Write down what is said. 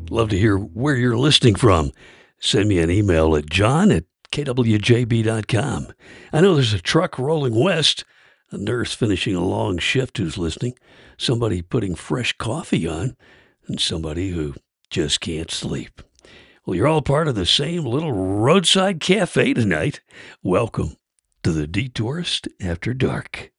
Love to hear where you're listening from. Send me an email at john@kwjb.com. I know there's a truck rolling west, a nurse finishing a long shift who's listening, somebody putting fresh coffee on, and somebody who just can't sleep. Well, you're all part of the same little roadside cafe tonight. Welcome to the Detourist After Dark.